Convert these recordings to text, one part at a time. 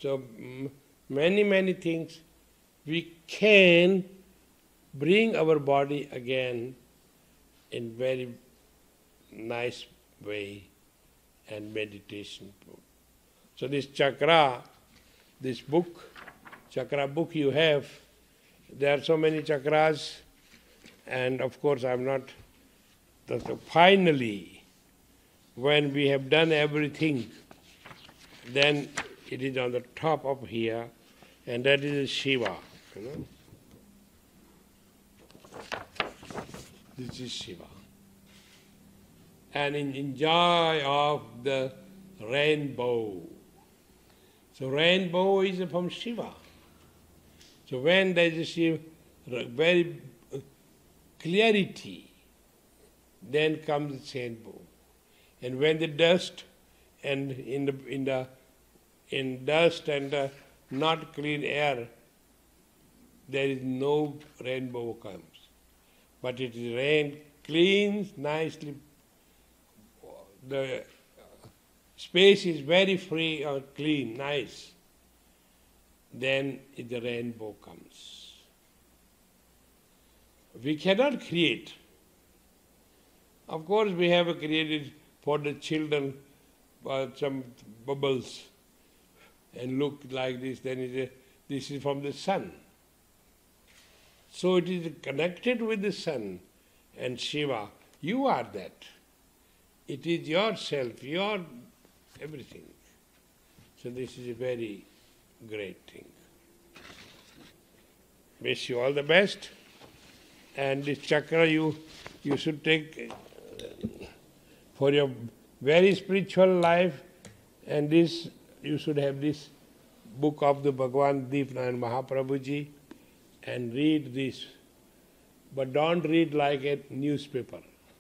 So many things we can bring our body again in very nice way and meditation. So this chakra, this book, chakra book you have, there are so many chakras, and of course I'm not, so finally, when we have done everything, then it is on the top of here, and that is Shiva. You know? This is Shiva. And in joy of the rainbow. So rainbow is from Shiva. So when there is a Shiva, very clarity, then comes the rainbow. And when the dust and in dust and not clean air, there is no rainbow comes. But it is rain cleans nicely. The space is very free or clean, nice. Then the rainbow comes. We cannot create. Of course, we have created for the children some bubbles and look like this, then this is from the sun. So it is connected with the sun and Shiva. You are that. It is yourself, your everything. So this is a very great thing. Wish you all the best. And this chakra you should take for your very spiritual life, and this you should have this book of the Bhagavan Deepnayan Mahaprabhuji and read this. But don't read like a newspaper.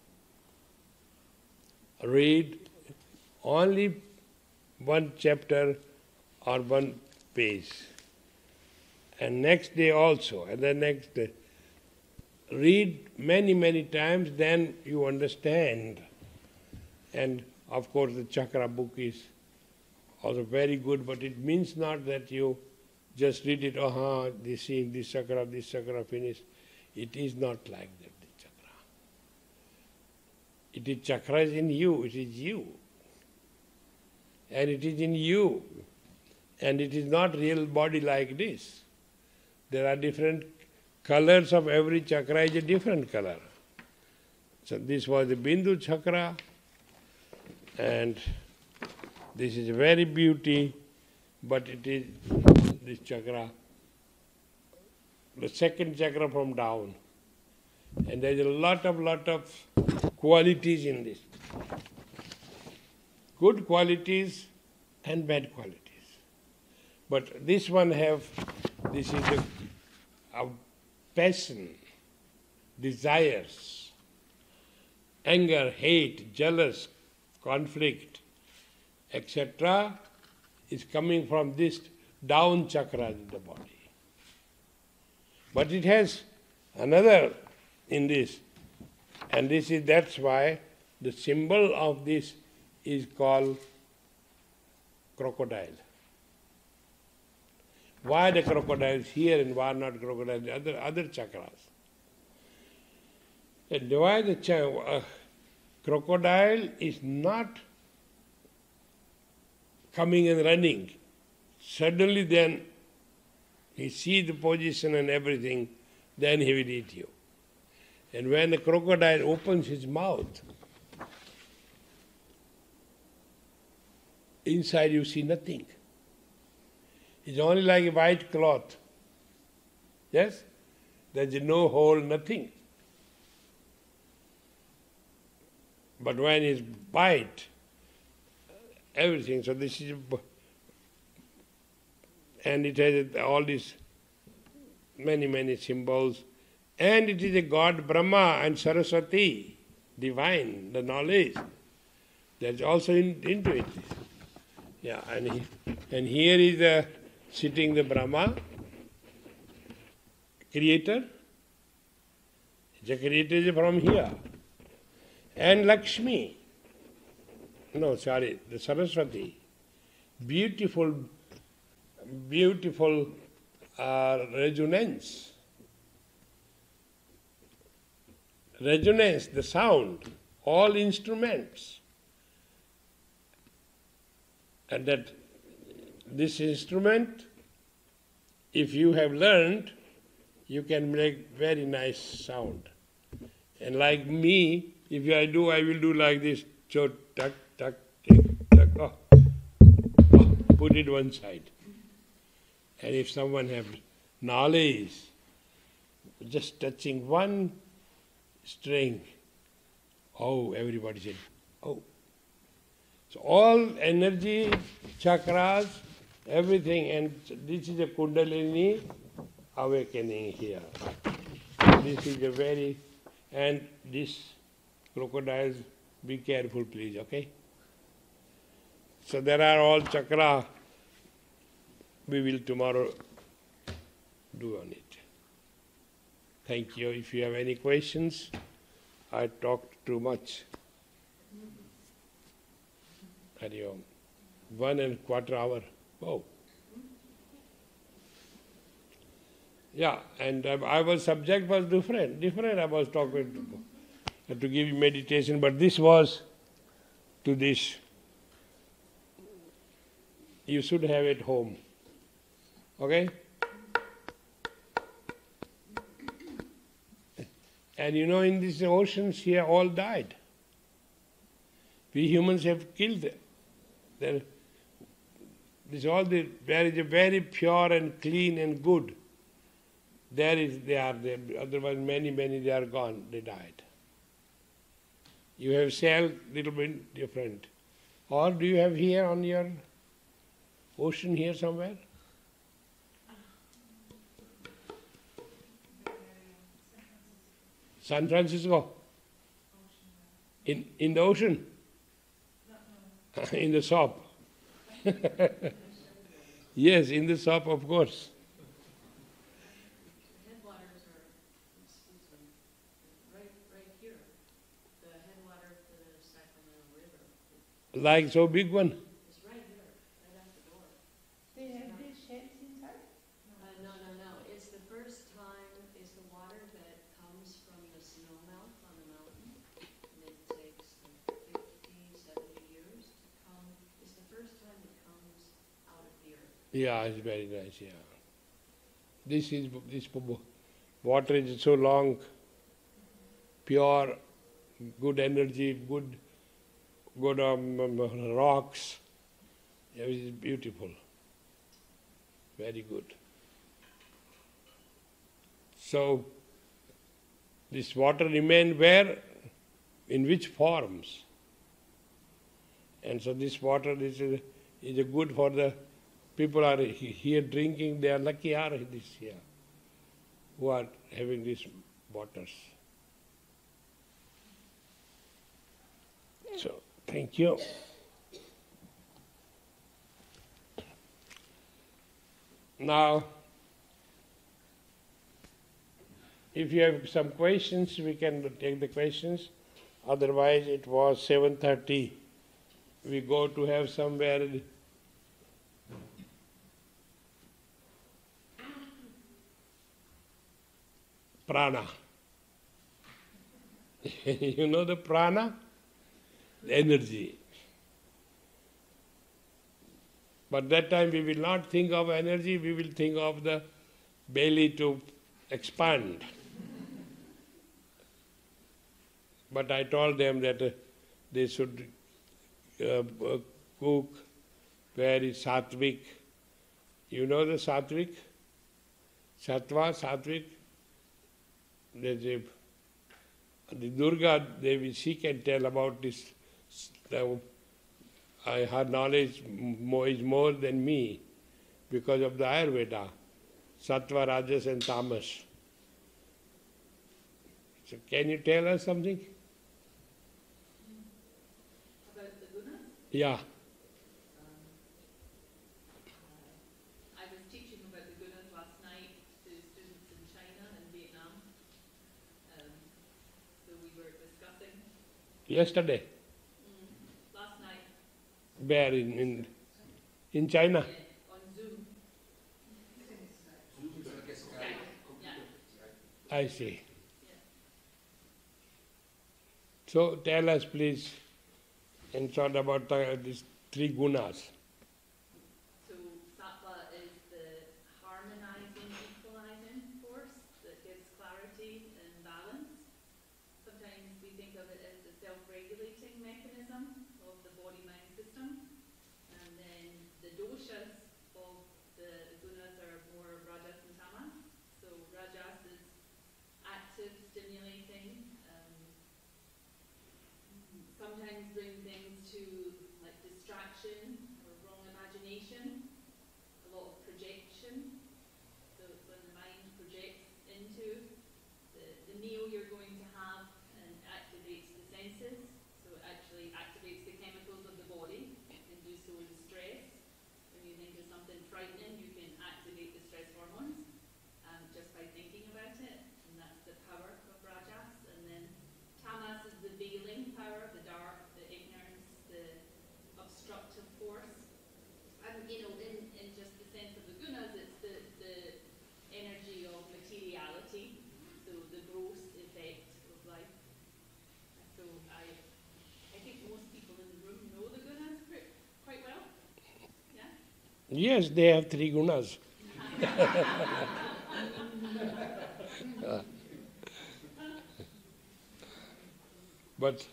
Read only one chapter or one page. And next day also, and the next day. Read many times, then you understand. And of course the chakra book is also very good, but it means not that you just read it, this chakra finished. It is not like that, the chakra. It is chakra is in you, it is you. And it is in you. And it is not real body like this. There are different colors of every chakra is a different color. So this was the Bindu chakra, and this is very beauty, but it is this chakra, the second chakra from down. And there is a lot of qualities in this. Good qualities and bad qualities. But this one this is a passion, desires, anger, hate, jealous, conflict, etc. is coming from this down chakra in the body. But it has another in this, and that's why the symbol of this is called crocodile. Why the crocodile is here and why not crocodile in other chakras? And why the crocodile is not coming and running. Suddenly then he sees the position and everything, then he will eat you. And when the crocodile opens his mouth, inside you see nothing. It's only like a white cloth. Yes? There's no hole, nothing. But when it bites, everything, so this is, and it has all these many symbols, and it is a God Brahma and Saraswati, divine, the knowledge. That's also into it. Yeah, and here is sitting the Brahma, creator. The creator is from here. And Lakshmi, the Saraswati, beautiful beautiful resonance. Resonance, the sound, all instruments. And that this instrument, if you have learned, you can make very nice sound. And like me, if I will do like this, so tuck, tuck, tick, tuck, put it one side. And if someone have knowledge, just touching one string, everybody said, oh. So all energy, chakras, everything, and this is a Kundalini awakening here. This is a very, and this crocodiles, be careful please, okay? So there are all chakra, we will tomorrow do on it. Thank you. If you have any questions, I talked too much. Hari Om. 1.25 hours. Oh. Yeah, and our subject was different. I was talking to give you meditation, but this was to this. You should have it home. Okay? And you know, in these oceans here, all died. We humans have killed them. There is a very pure and clean and good. They are there. Otherwise, many, they are gone. They died. You have cell little bit different. Or do you have here on your ocean here somewhere? San Francisco? In the ocean? In the shop? Yes, in the shop, of course. The headwaters are, right here. The headwater of the Sacramento River. Like so big one? It's right here, right out the door. They have these sheds inside? No. It's the first time, it's the water that comes from the snow melt on the mountain. And it takes like 50, 70 years to come. It's the first time it comes out of the earth. Yeah, it's very nice, yeah. This water is so long, pure, good energy, good rocks. Yeah, it is beautiful. Very good. So, this water remain where? In which forms? And so this water is a good for the people are here drinking, they are lucky are this here, who are having these waters. So, thank you. Now, if you have some questions, we can take the questions. Otherwise, it was 7:30. We go to have somewhere. Prana. You know the prana? The energy. But that time we will not think of energy, we will think of the belly to expand. But I told them that they should cook very sattvic. You know the sattvic? Sattva, sattvic? The Durga Devi, she can tell about this. Her knowledge is more than me because of the Ayurveda, Sattva, Rajas and Tamas. So can you tell us something? About the gunas? Yeah. I was teaching about the gunas last night to students in China and Vietnam. So we were discussing. Yesterday? Last night. Where? In China? On Zoom. I see. Yeah. So tell us please, in short, about these three gunas. So sattva is the harmonizing, equalizing force that gives clarity and balance. Sometimes we think of it as the self-regulating mechanism of the body-mind system. And then the doshas of the gunas are more rajas and tamas. So rajas is active, stimulating, sometimes bring things to like distraction or wrong imagination, a lot of projection. So it's when the mind projects into the meal you're going to have and activates the senses. So it actually activates the chemicals of the body and do so in stress. When you think of something frightening, you can activate the stress hormones just by thinking about it. And that's the power of rajas. And then tamas is the veiling power, the dark, the ignorance, the obstructive force. And in just the sense of the gunas, it's the energy of materiality, so the gross effect of life. So I think most people in the room know the gunas quite well. Yeah? Yes, they have three gunas. But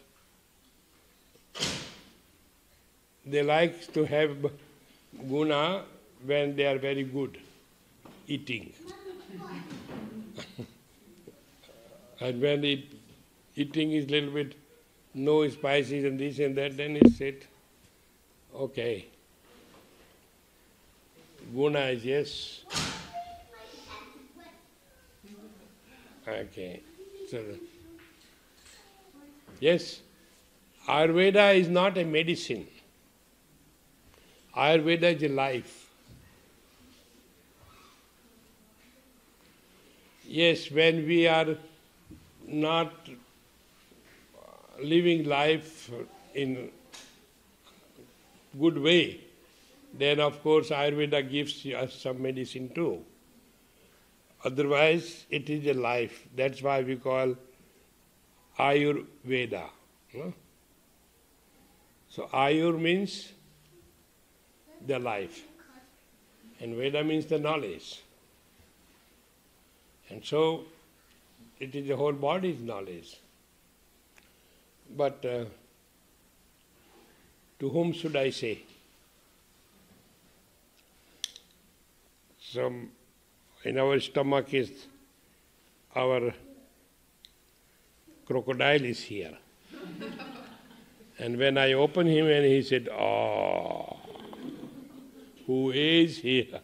they like to have guna when they are very good eating. And when eating is little bit no spices and this and that, then it's it. Okay. Guna is yes. Okay. So, yes, Ayurveda is not a medicine. Ayurveda is a life. Yes, when we are not living life in good way, then of course Ayurveda gives us some medicine too. Otherwise, it is a life. That's why we call Ayurveda. No? So Ayur means the life, and Veda means the knowledge. And so it is the whole body's knowledge. But to whom should I say? Some in our stomach is our crocodile is here. And when I opened him and he said, "Oh, who is here?"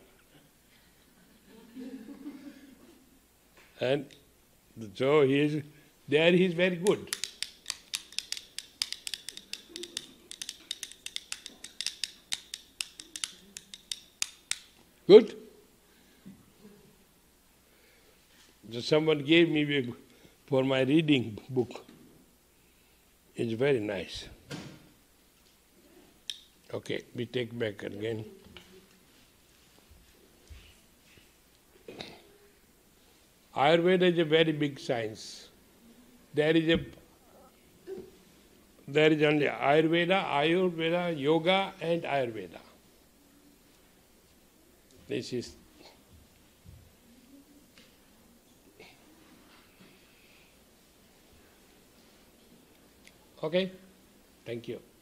And so he is very good. Good? So someone gave me for my reading book. It's very nice. Okay, we take back again. Ayurveda is a very big science. There is only Ayurveda, Yoga and Ayurveda. This is okay. Thank you.